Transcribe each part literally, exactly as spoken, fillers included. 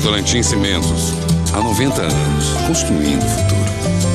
Votorantim Cimentos. Há noventa anos, construindo o futuro.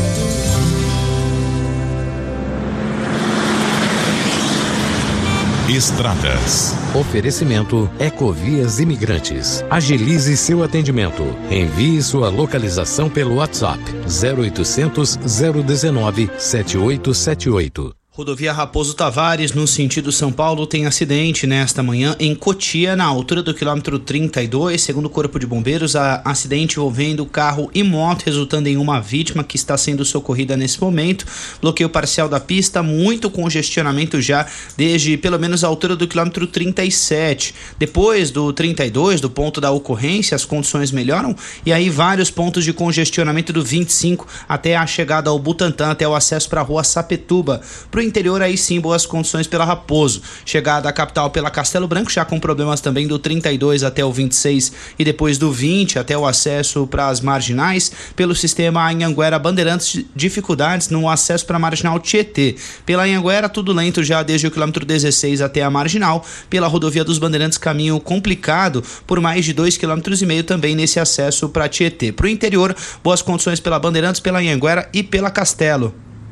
Estradas. Oferecimento Ecovias Imigrantes. Agilize seu atendimento. Envie sua localização pelo WhatsApp zero oitocentos, zero dezenove, setenta e oito setenta e oito. Rodovia Raposo Tavares, no sentido São Paulo, tem acidente nesta manhã em Cotia, na altura do quilômetro trinta e dois. Segundo o Corpo de Bombeiros, há acidente envolvendo carro e moto, resultando em uma vítima que está sendo socorrida nesse momento. Bloqueio parcial da pista, muito congestionamento já desde pelo menos a altura do quilômetro trinta e sete. Depois do trinta e dois, do ponto da ocorrência, as condições melhoram e aí vários pontos de congestionamento do vinte e cinco até a chegada ao Butantã, até o acesso para a rua Sapituba. Pro interior, aí sim, boas condições pela Raposo. Chegada à capital pela Castelo Branco, já com problemas também do trinta e dois até o vinte e seis e depois do vinte até o acesso para as marginais. Pelo sistema Anhanguera Bandeirantes, dificuldades no acesso para a marginal Tietê. Pela Anhanguera, tudo lento já desde o quilômetro dezesseis até a marginal. Pela rodovia dos Bandeirantes, caminho complicado por mais de dois quilômetros e meio também nesse acesso para Tietê. Para o interior, boas condições pela Bandeirantes, pela Anhanguera e pela Castelo.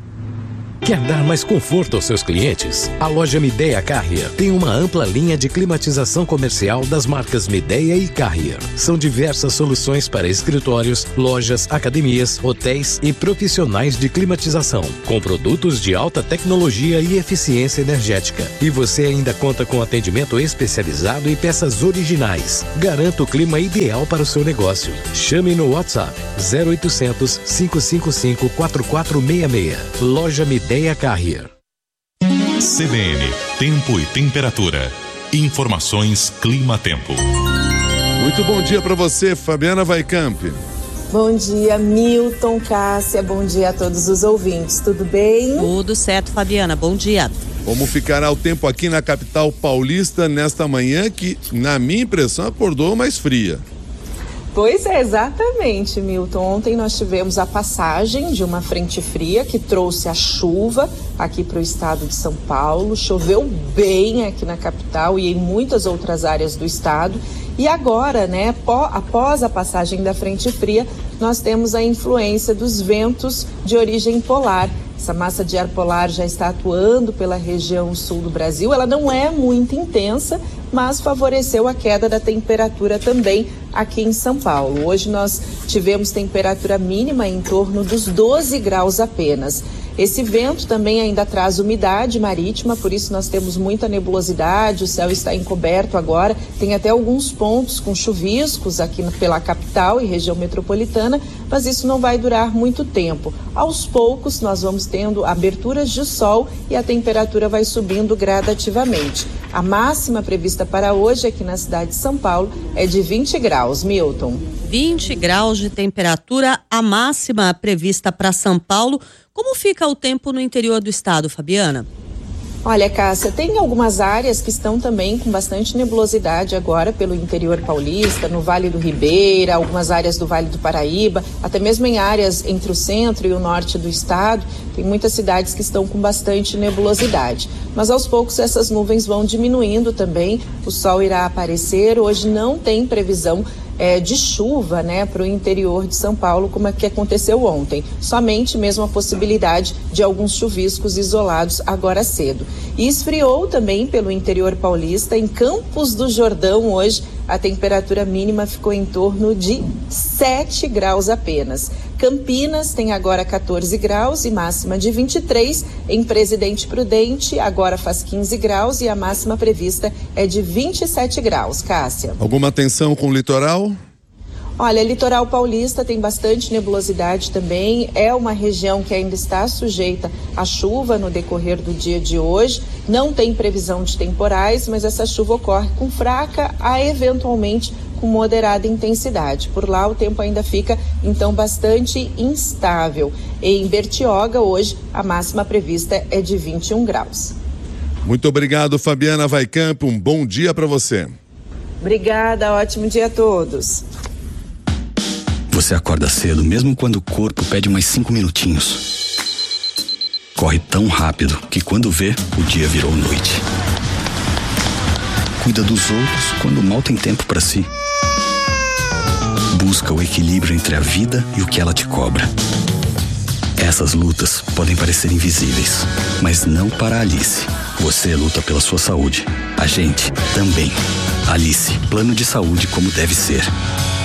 Quer dar mais conforto aos seus clientes? A loja Midea Carrier tem uma ampla linha de climatização comercial das marcas Midea e Carrier. São diversas soluções para escritórios, lojas, academias, hotéis e profissionais de climatização, com produtos de alta tecnologia e eficiência energética. E você ainda conta com atendimento especializado e peças originais. Garanta o clima ideal para o seu negócio. Chame no WhatsApp zero oitocentos, cinco cinco cinco, quatro quatro seis seis. Loja Midea Carrier. C B N, tempo e temperatura. Informações Clima-Tempo. Muito bom dia para você, Fabiana Vaicamp. Bom dia, Milton, Cássia, bom dia a todos os ouvintes, tudo bem? Tudo certo, Fabiana, bom dia. Como ficará o tempo aqui na capital paulista nesta manhã que, na minha impressão, acordou mais fria? Pois é, exatamente, Milton. Ontem nós tivemos a passagem de uma frente fria que trouxe a chuva aqui para o estado de São Paulo. Choveu bem aqui na capital e em muitas outras áreas do estado. E agora, né, após a passagem da frente fria, nós temos a influência dos ventos de origem polar. Essa massa de ar polar já está atuando pela região sul do Brasil. Ela não é muito intensa, mas favoreceu a queda da temperatura também aqui em São Paulo. Hoje nós tivemos temperatura mínima em torno dos doze graus apenas. Esse vento também ainda traz umidade marítima, por isso nós temos muita nebulosidade, o céu está encoberto agora, tem até alguns pontos com chuviscos aqui pela capital e região metropolitana, mas isso não vai durar muito tempo. Aos poucos nós vamos tendo aberturas de sol e a temperatura vai subindo gradativamente. A máxima prevista para hoje aqui na cidade de São Paulo é de vinte graus, Milton. vinte graus de temperatura, a máxima prevista para São Paulo. Como fica o tempo no interior do estado, Fabiana? Olha, Cássia, tem algumas áreas que estão também com bastante nebulosidade agora pelo interior paulista, no Vale do Ribeira, algumas áreas do Vale do Paraíba, até mesmo em áreas entre o centro e o norte do estado, tem muitas cidades que estão com bastante nebulosidade. Mas aos poucos essas nuvens vão diminuindo também, o sol irá aparecer, hoje não tem previsão É, de chuva, né, para o interior de São Paulo, como é que aconteceu ontem. Somente mesmo a possibilidade de alguns chuviscos isolados agora cedo. E esfriou também pelo interior paulista. Em Campos do Jordão, hoje, a temperatura mínima ficou em torno de sete graus apenas. Campinas tem agora catorze graus e máxima de vinte e três. Em Presidente Prudente, agora faz quinze graus e a máxima prevista é de vinte e sete graus. Cássia. Alguma atenção com o litoral? Olha, litoral paulista tem bastante nebulosidade também, é uma região que ainda está sujeita à chuva no decorrer do dia de hoje, não tem previsão de temporais, mas essa chuva ocorre com fraca a eventualmente com moderada intensidade. Por lá o tempo ainda fica então bastante instável. Em Bertioga hoje a máxima prevista é de vinte e um graus. Muito obrigado, Fabiana Vaicamp, um bom dia para você. Obrigada, ótimo dia a todos. Você acorda cedo, mesmo quando o corpo pede mais cinco minutinhos. Corre tão rápido que quando vê, o dia virou noite. Cuida dos outros quando mal tem tempo para si. busca o equilíbrio entre a vida e o que ela te cobra. Essas lutas podem parecer invisíveis, mas não para a Alice. Você luta pela sua saúde. A gente também. Alice, plano de saúde como deve ser.